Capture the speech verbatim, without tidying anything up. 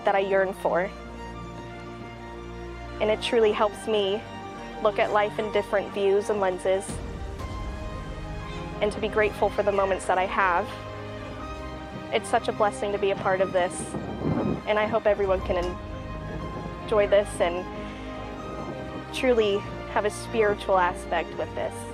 that I yearn for. And it truly helps me look at life in different views and lenses, and to be grateful for the moments that I have. It's such a blessing to be a part of this, and I hope everyone can enjoy this and truly have a spiritual aspect with this.